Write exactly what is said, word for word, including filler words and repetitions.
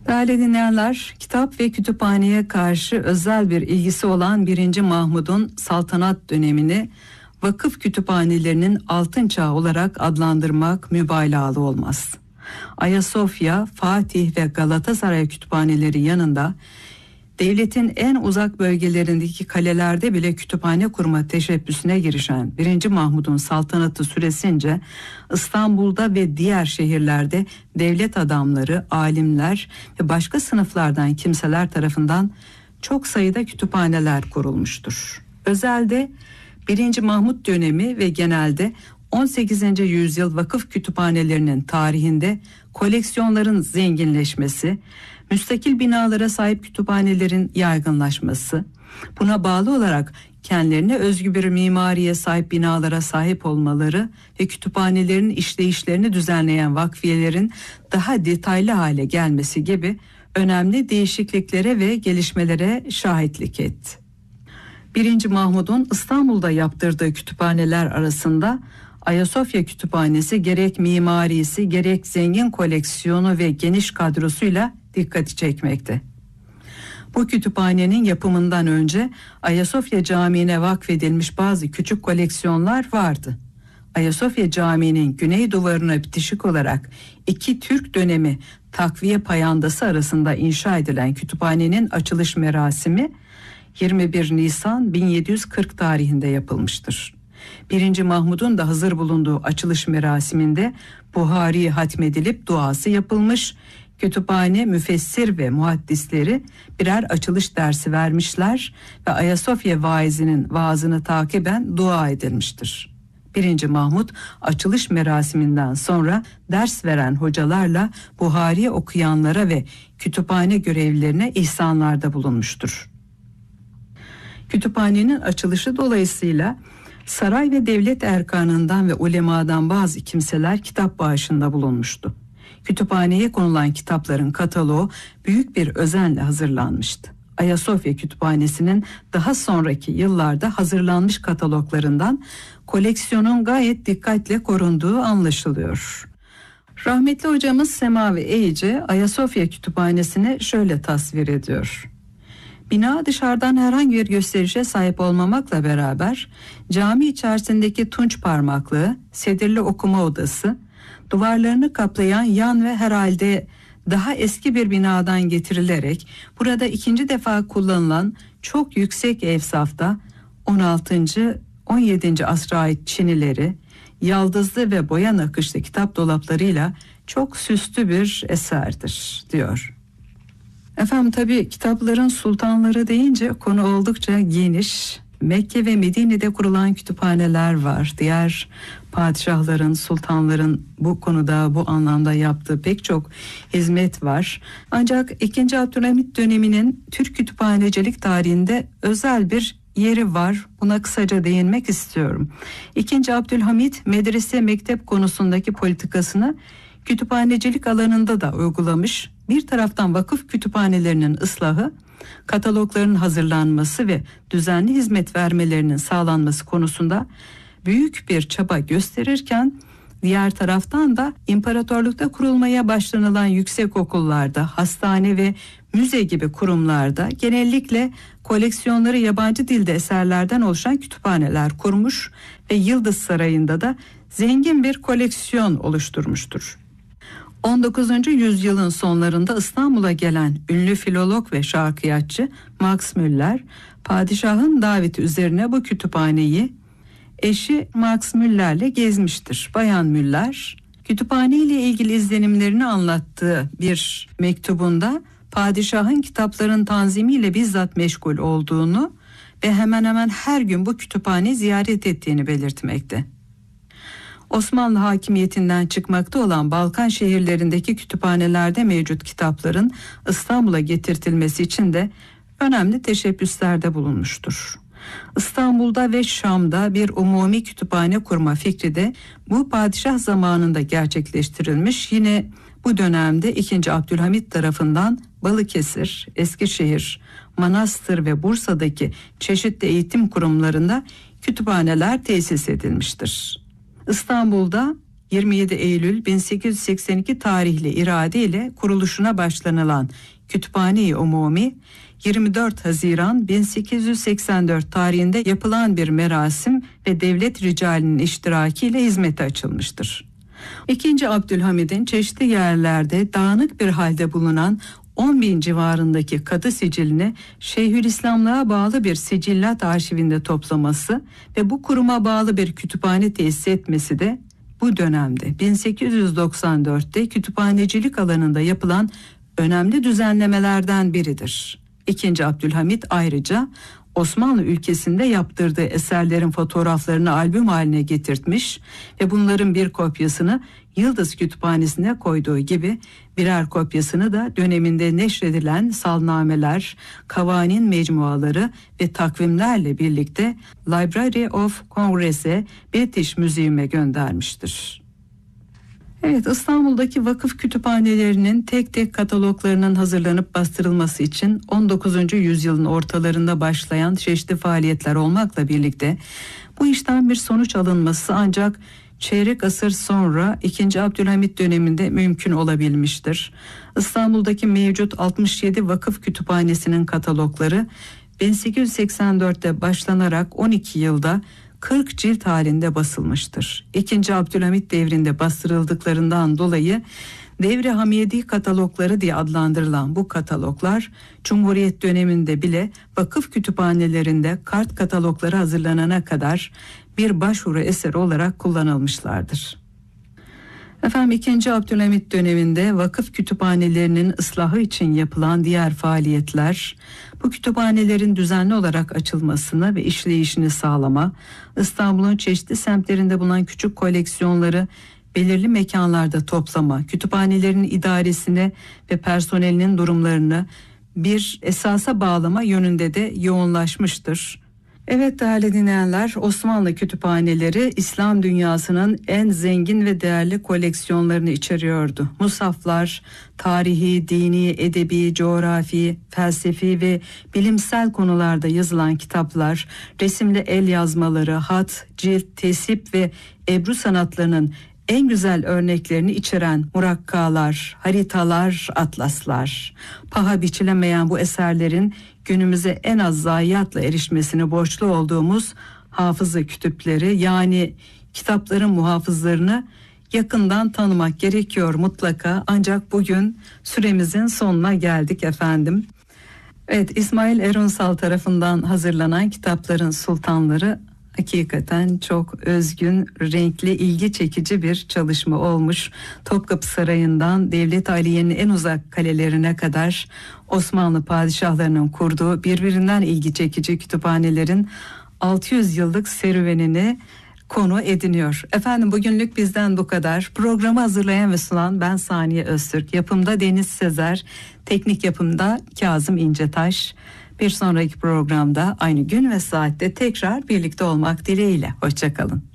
Değerli dinleyenler, kitap ve kütüphaneye karşı özel bir ilgisi olan birinci. Mahmud'un saltanat dönemini vakıf kütüphanelerinin altın çağı olarak adlandırmak mübalağalı olmaz. Ayasofya, Fatih ve Galatasaray kütüphaneleri yanında devletin en uzak bölgelerindeki kalelerde bile kütüphane kurma teşebbüsüne girişen birinci. Mahmud'un saltanatı süresince İstanbul'da ve diğer şehirlerde devlet adamları, alimler ve başka sınıflardan kimseler tarafından çok sayıda kütüphaneler kurulmuştur. Özelde birinci. Mahmud dönemi ve genelde on sekizinci yüzyıl vakıf kütüphanelerinin tarihinde koleksiyonların zenginleşmesi, müstakil binalara sahip kütüphanelerin yaygınlaşması, buna bağlı olarak kendilerine özgü bir mimariye sahip binalara sahip olmaları ve kütüphanelerin işleyişlerini düzenleyen vakfiyelerin daha detaylı hale gelmesi gibi önemli değişikliklere ve gelişmelere şahitlik etti. birinci. Mahmud'un İstanbul'da yaptırdığı kütüphaneler arasında Ayasofya Kütüphanesi gerek mimarisi gerek zengin koleksiyonu ve geniş kadrosuyla dikkati çekmekte. Bu kütüphanenin yapımından önce Ayasofya Camii'ne vakfedilmiş bazı küçük koleksiyonlar vardı. Ayasofya Camii'nin güney duvarına bitişik olarak iki Türk dönemi takviye payandası arasında inşa edilen kütüphanenin açılış merasimi yirmi bir Nisan bin yedi yüz kırk tarihinde yapılmıştır. birinci. Mahmud'un da hazır bulunduğu açılış merasiminde Buhari hatmedilip duası yapılmış, kütüphane müfessir ve muhaddisleri birer açılış dersi vermişler ve Ayasofya vaizinin vaazını takiben dua edilmiştir. birinci. Mahmud açılış merasiminden sonra ders veren hocalarla Buhari okuyanlara ve kütüphane görevlilerine ihsanlarda bulunmuştur. Kütüphanenin açılışı dolayısıyla saray ve devlet erkanından ve ulemadan bazı kimseler kitap bağışında bulunmuştu. Kütüphaneye konulan kitapların kataloğu büyük bir özenle hazırlanmıştı. Ayasofya Kütüphanesi'nin daha sonraki yıllarda hazırlanmış kataloglarından koleksiyonun gayet dikkatle korunduğu anlaşılıyor. Rahmetli hocamız Semavi Eyici Ayasofya Kütüphanesi'ni şöyle tasvir ediyor. Bina dışarıdan herhangi bir gösterişe sahip olmamakla beraber cami içerisindeki tunç parmaklığı, sedirli okuma odası, duvarlarını kaplayan yan ve herhalde daha eski bir binadan getirilerek burada ikinci defa kullanılan çok yüksek evsafta on altıncı on yedinci asra ait çinileri, yaldızlı ve boya nakışlı kitap dolaplarıyla çok süslü bir eserdir diyor. Efendim tabii kitapların sultanları deyince konu oldukça geniş. Mekke ve Medine'de kurulan kütüphaneler var. Diğer padişahların, sultanların bu konuda, bu anlamda yaptığı pek çok hizmet var. Ancak ikinci. Abdülhamit döneminin Türk kütüphanecilik tarihinde özel bir yeri var. Buna kısaca değinmek istiyorum. ikinci. Abdülhamit medrese mektep konusundaki politikasını kütüphanecilik alanında da uygulamış. Bir taraftan vakıf kütüphanelerinin ıslahı, katalogların hazırlanması ve düzenli hizmet vermelerinin sağlanması konusunda büyük bir çaba gösterirken, diğer taraftan da imparatorlukta kurulmaya başlanılan yüksek okullarda, hastane ve müze gibi kurumlarda genellikle koleksiyonları yabancı dilde eserlerden oluşan kütüphaneler kurmuş ve Yıldız Sarayı'nda da zengin bir koleksiyon oluşturmuştur. on dokuzuncu yüzyılın sonlarında İstanbul'a gelen ünlü filolog ve şarkıyatçı Max Müller, padişahın daveti üzerine bu kütüphaneyi eşi Max Müller'le gezmiştir. Bayan Müller, kütüphane ile ilgili izlenimlerini anlattığı bir mektubunda padişahın kitapların tanzimiyle bizzat meşgul olduğunu ve hemen hemen her gün bu kütüphane ziyaret ettiğini belirtmekte. Osmanlı hakimiyetinden çıkmakta olan Balkan şehirlerindeki kütüphanelerde mevcut kitapların İstanbul'a getirtilmesi için de önemli teşebbüslerde bulunmuştur. İstanbul'da ve Şam'da bir umumi kütüphane kurma fikri de bu padişah zamanında gerçekleştirilmiş. Yine bu dönemde ikinci. Abdülhamit tarafından Balıkesir, Eskişehir, Manastır ve Bursa'daki çeşitli eğitim kurumlarında kütüphaneler tesis edilmiştir. İstanbul'da yirmi yedi Eylül bin sekiz yüz seksen iki tarihli irade ile kuruluşuna başlanılan Kütüphane-i Umumi, yirmi dört Haziran bin sekiz yüz seksen dört tarihinde yapılan bir merasim ve devlet ricalinin iştirakiyle hizmete açılmıştır. İkinci Abdülhamid'in çeşitli yerlerde dağınık bir halde bulunan on bin civarındaki kadı sicilini Şeyhülislamlığa bağlı bir sicillat arşivinde toplaması ve bu kuruma bağlı bir kütüphane tesis etmesi de bu dönemde bin sekiz yüz doksan dörtte kütüphanecilik alanında yapılan önemli düzenlemelerden biridir. İkinci Abdülhamid ayrıca Osmanlı ülkesinde yaptırdığı eserlerin fotoğraflarını albüm haline getirtmiş ve bunların bir kopyasını Yıldız Kütüphanesi'ne koyduğu gibi birer kopyasını da döneminde neşredilen salnameler, kavanin mecmuaları ve takvimlerle birlikte Library of Congress'e British Museum'e göndermiştir. Evet, İstanbul'daki vakıf kütüphanelerinin tek tek kataloglarının hazırlanıp bastırılması için on dokuzuncu yüzyılın ortalarında başlayan çeşitli faaliyetler olmakla birlikte bu işten bir sonuç alınması ancak çeyrek asır sonra ikinci Abdülhamid döneminde mümkün olabilmiştir. İstanbul'daki mevcut altmış yedi vakıf kütüphanesinin katalogları bin sekiz yüz seksen dörtte başlanarak on iki yılda kırk cilt halinde basılmıştır. İkinci Abdülhamid devrinde bastırıldıklarından dolayı Devri Hamidi katalogları diye adlandırılan bu kataloglar Cumhuriyet döneminde bile vakıf kütüphanelerinde kart katalogları hazırlanana kadar bir başvuru eseri olarak kullanılmışlardır. Efendim ikinci Abdülhamid döneminde vakıf kütüphanelerinin ıslahı için yapılan diğer faaliyetler, bu kütüphanelerin düzenli olarak açılmasını ve işleyişini sağlama, İstanbul'un çeşitli semtlerinde bulunan küçük koleksiyonları belirli mekanlarda toplama, kütüphanelerin idaresini ve personelinin durumlarını bir esasa bağlama yönünde de yoğunlaşmıştır. Evet değerli dinleyenler, Osmanlı kütüphaneleri İslam dünyasının en zengin ve değerli koleksiyonlarını içeriyordu. Musaflar, tarihi, dini, edebi, coğrafi, felsefi ve bilimsel konularda yazılan kitaplar, resimli el yazmaları, hat, cilt, tesip ve ebru sanatlarının en güzel örneklerini içeren murakkalar, haritalar, atlaslar, paha biçilemeyen bu eserlerin günümüze en az zayiatla erişmesini borçlu olduğumuz hafızı kütüpleri, yani kitapların muhafızlarını yakından tanımak gerekiyor mutlaka. Ancak bugün süremizin sonuna geldik efendim. Evet, İsmail Erunsal tarafından hazırlanan Kitapların Sultanları hakikaten çok özgün, renkli, ilgi çekici bir çalışma olmuş. Topkapı Sarayı'ndan Devlet Aliye'nin en uzak kalelerine kadar Osmanlı padişahlarının kurduğu birbirinden ilgi çekici kütüphanelerin altı yüz yıllık serüvenini konu ediniyor. Efendim bugünlük bizden bu kadar. Programı hazırlayan ve sunan ben Saniye Öztürk. Yapımda Deniz Sezer, teknik yapımda Kazım İncetaş. Bir sonraki programda aynı gün ve saatte tekrar birlikte olmak dileğiyle. Hoşça kalın.